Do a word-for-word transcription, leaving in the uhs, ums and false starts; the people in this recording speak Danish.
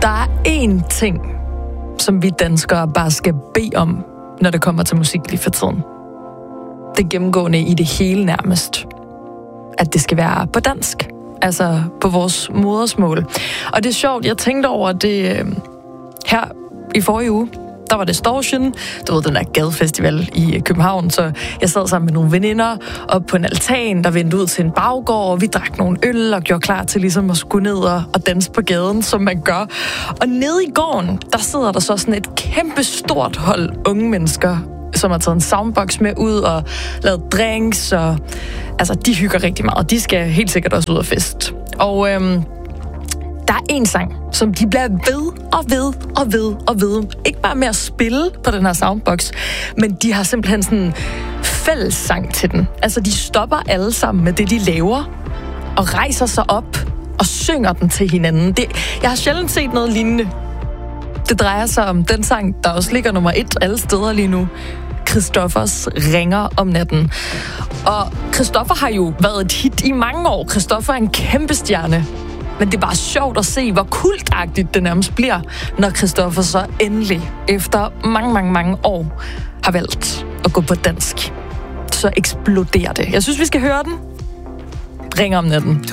Der er én ting, som vi danskere bare skal bede om, når det kommer til musik lige for tiden. Det er gennemgående i det hele nærmest. At det skal være på dansk. Altså på vores modersmål. Og det er sjovt, jeg tænkte over det øh, her i forrige uge. Der var Distortion, du ved, den der gadefestival i København, så jeg sad sammen med nogle veninder op på en altan, der vendte ud til en baggård, og vi drak nogle øl og gjorde klar til ligesom at skulle ned og, og danse på gaden, som man gør. Og nede i gården, der sidder der så sådan et kæmpe stort hold unge mennesker, som har taget en soundbox med ud og lavet drinks, og altså, de hygger rigtig meget. De skal helt sikkert også ud og fest. Og øhm, der er en sang, som de bliver ved og ved og ved og ved. Ikke bare med at spille på den her soundbox, men de har simpelthen sådan en fællessang til den. Altså, de stopper alle sammen med det, de laver, og rejser sig op og synger den til hinanden. Det, jeg har sjældent set noget lignende. Det drejer sig om den sang, der også ligger nummer et alle steder lige nu. Christoffers Ringer om natten. Og Christoffer har jo været et hit i mange år. Christoffer er en kæmpe stjerne. Men det er bare sjovt at se, hvor kultagtigt det nærmest bliver, når Christoffer så endelig, efter mange, mange, mange år, har valgt at gå på dansk. Så eksploderer det. Jeg synes, vi skal høre den. Ringer om natten.